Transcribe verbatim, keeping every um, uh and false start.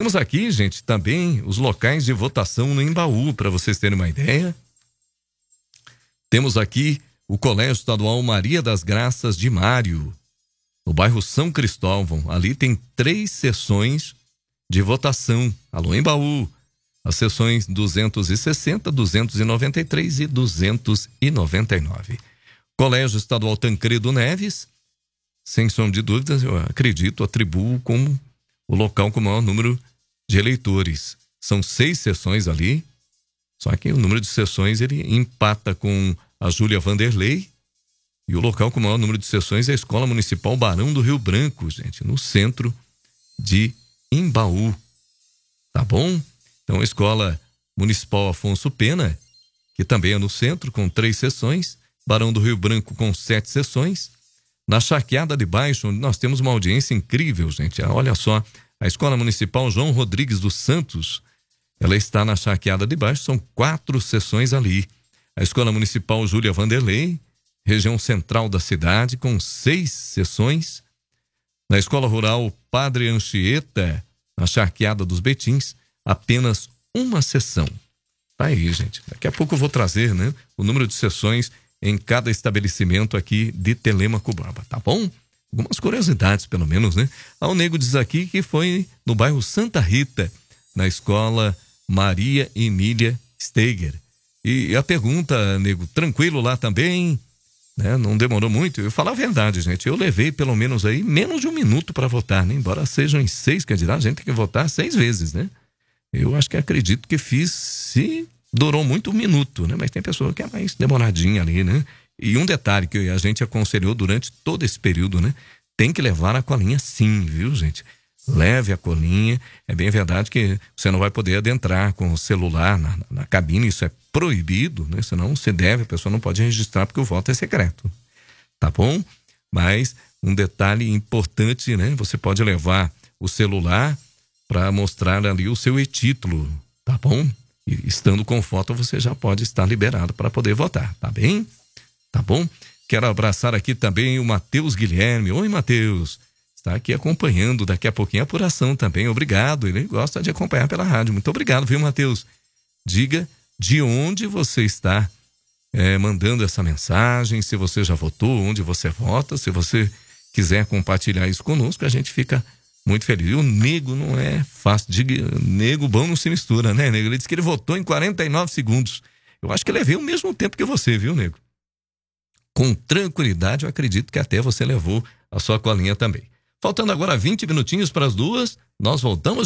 Temos aqui, gente, também os locais de votação no Embaú, para vocês terem uma ideia. Temos aqui o Colégio Estadual Maria das Graças de Mário, no bairro São Cristóvão. Ali tem três sessões de votação. Alô, Embaú. As sessões duzentos e sessenta, duzentos e noventa e três e duzentos e noventa e nove. Colégio Estadual Tancredo Neves, sem sombra de dúvidas, eu acredito, atribuo como o local com o maior número de eleitores. São seis sessões ali, só que o número de sessões ele empata com a Júlia Vanderlei, e o local com o maior número de sessões é a Escola Municipal Barão do Rio Branco, gente, no centro de Embaú. Tá bom? Então, a Escola Municipal Afonso Pena, que também é no centro, com três sessões, Barão do Rio Branco com sete sessões. Na Charqueada de Baixo, onde nós temos uma audiência incrível, gente. Olha só, a Escola Municipal João Rodrigues dos Santos, ela está na Charqueada de Baixo, são quatro sessões ali. A Escola Municipal Júlia Vanderlei, região central da cidade, com seis sessões. Na Escola Rural Padre Anchieta, na Charqueada dos Betins, apenas uma sessão. Tá aí, gente. Daqui a pouco eu vou trazer, né, o número de sessões em cada estabelecimento aqui de Telêmaco Borba, tá bom? Algumas curiosidades, pelo menos, né? Ah, o Nego diz aqui que foi no bairro Santa Rita, na Escola Maria Emília Steiger. E a pergunta, Nego, tranquilo lá também, né? Não demorou muito. Eu falo a verdade, gente. Eu levei pelo menos aí menos de um minuto para votar, né? Embora sejam em seis candidatos, a gente tem que votar seis vezes, né? Eu acho que acredito que fiz, se durou muito um minuto, né? Mas tem pessoa que é mais demoradinha ali, né? E um detalhe que a gente aconselhou durante todo esse período, né? Tem que levar a colinha sim, viu, gente? Leve a colinha. É bem verdade que você não vai poder adentrar com o celular na, na cabine, isso é proibido, né? Senão se deve, a pessoa não pode registrar porque o voto é secreto, tá bom? Mas um detalhe importante, né? Você pode levar o celular para mostrar ali o seu e-título, tá bom? E estando com foto, você já pode estar liberado para poder votar, tá bem? Tá bom? Quero abraçar aqui também o Matheus Guilherme. Oi, Matheus. Está aqui acompanhando daqui a pouquinho a apuração também. Obrigado. Ele gosta de acompanhar pela rádio. Muito obrigado, viu, Matheus? Diga de onde você está é, mandando essa mensagem, se você já votou, onde você vota. Se você quiser compartilhar isso conosco, a gente fica muito feliz. E o Nego não é fácil. Diga, Nego bom não se mistura, né, Nego? Ele disse que ele votou em quarenta e nove segundos. Eu acho que ele levei o mesmo tempo que você, viu, Nego? Com tranquilidade, eu acredito que até você levou a sua colinha também. Faltando agora vinte minutinhos para as duas, nós voltamos.